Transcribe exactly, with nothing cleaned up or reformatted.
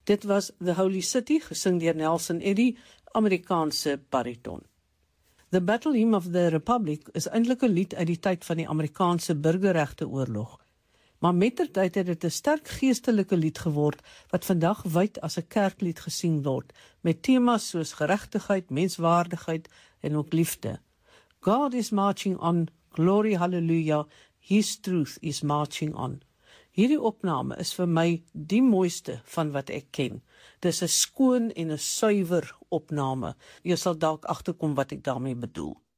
Dit was The Holy City, gesing deur Nelson Eddy, Amerikaanse bariton. The Battle Hymn of the Republic is eintlik 'n lied uit die tyd van die Amerikaanse burgerregteoorlog, maar mettertyd het dit 'n sterk geestelike lied geword wat vandag wyd as 'n kerklied gesien word, met temas soos geregtigheid, menswaardigheid en ook liefde. God is marching on, glory hallelujah, his truth is marching on. Hierdie opname is vir my die mooiste van wat ek ken. Dis 'n skoon en 'n suiwer opname. Jy sal dalk agterkom wat ek daarmee bedoel.